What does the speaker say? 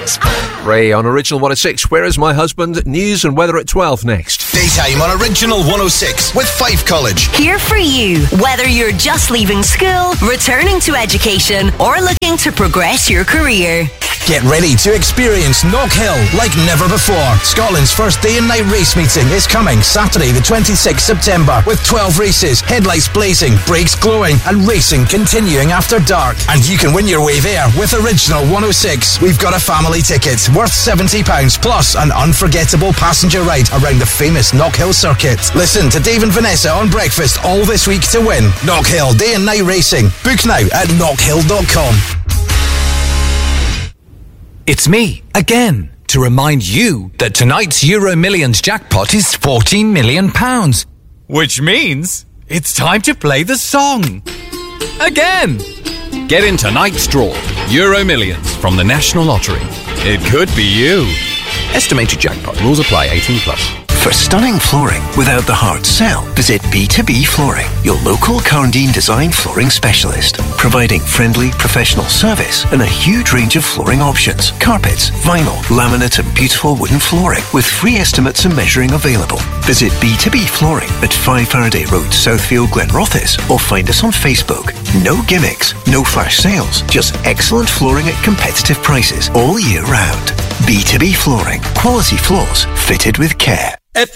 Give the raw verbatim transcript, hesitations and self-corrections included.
Ray on Original one oh six. Where is my husband? News and weather at twelve next. Daytime on Original one oh six with Fife College. Here for you, whether you're just leaving school, returning to education, or looking to progress your career. Get ready to experience Knockhill like never before. Scotland's first day and night race meeting is coming Saturday the twenty-sixth of September with twelve races, headlights blazing, brakes glowing and racing continuing after dark. And you can win your way there with Original one oh six. We've got a family ticket worth seventy pounds plus an unforgettable passenger ride around the famous Knockhill circuit. Listen to Dave and Vanessa on Breakfast all this week to win. Knockhill Day and Night Racing. Book now at knockhill dot com. It's me, again, to remind you that tonight's Euro Millions jackpot is fourteen million pounds. Which means it's time to play the song. Again! Get in tonight's draw, Euro Millions from the National Lottery. It could be you. Estimated jackpot. Rules apply. eighteen plus. For stunning flooring without the hard sell, visit B two B Flooring, your local Carndine design flooring specialist, providing friendly, professional service and a huge range of flooring options, carpets, vinyl, laminate and beautiful wooden flooring with free estimates and measuring available. Visit B two B Flooring at five Faraday Road, Southfield, Glenrothes, or find us on Facebook. No gimmicks, no flash sales, just excellent flooring at competitive prices all year round. B two B Flooring, quality floors fitted with care.